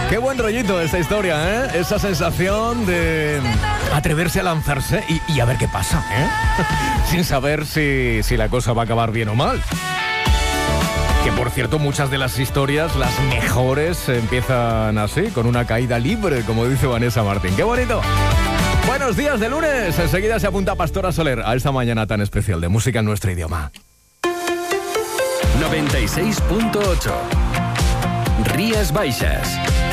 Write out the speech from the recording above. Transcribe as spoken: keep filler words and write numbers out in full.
Qué buen rollito esta historia, ¿eh? Esa sensación de atreverse a lanzarse y, y a ver qué pasa, ¿eh? Sin saber si, si la cosa va a acabar bien o mal. Que, por cierto, muchas de las historias, las mejores, empiezan así, con una caída libre, como dice Vanessa Martín. ¡Qué bonito! Buenos días de lunes. Enseguida se apunta Pastora Soler a esta mañana tan especial de música en nuestro idioma. noventa y seis punto ocho Rías Baixas.